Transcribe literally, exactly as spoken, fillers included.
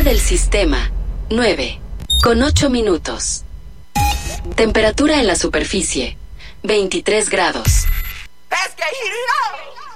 del sistema, nueve, con ocho minutos. Temperatura en la superficie, veintitrés grados. Let's get heated up.